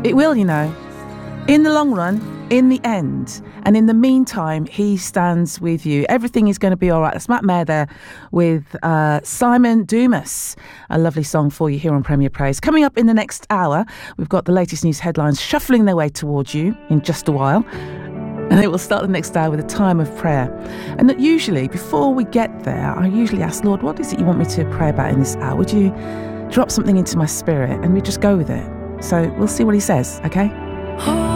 It will, you know. In the long run, in the end, and in the meantime, he stands with you. Everything is going to be all right. That's Matt Maher there with Simon Dumas. A lovely song for you here on Premier Praise. Coming up in the next hour, we've got the latest news headlines shuffling their way towards you in just a while. And it will start the next hour with a time of prayer. And that usually, before we get there, I usually ask, Lord, what is it you want me to pray about in this hour? Would you drop something into my spirit? And we just go with it. So we'll see what he says, okay?